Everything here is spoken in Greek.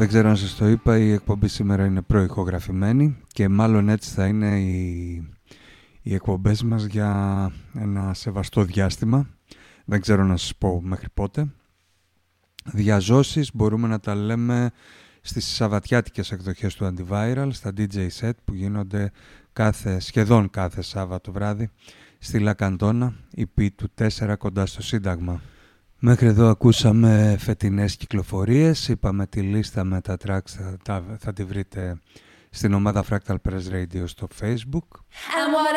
Δεν ξέρω αν σας το είπα, η εκπομπή σήμερα είναι προηχογραφημένη και μάλλον έτσι θα είναι οι εκπομπές μας για ένα σεβαστό διάστημα. Δεν ξέρω να σας πω μέχρι πότε. Διαζώσεις μπορούμε να τα λέμε στις σαββατιάτικες εκδοχές του Antiviral, στα DJ set που γίνονται σχεδόν κάθε Σάββατο βράδυ στη Λακαντόνα, EP του 4 κοντά στο Σύνταγμα. Μέχρι εδώ ακούσαμε φετινές κυκλοφορίες, είπαμε τη λίστα με τα tracks θα τη βρείτε στην ομάδα Fractal Press Radio στο Facebook.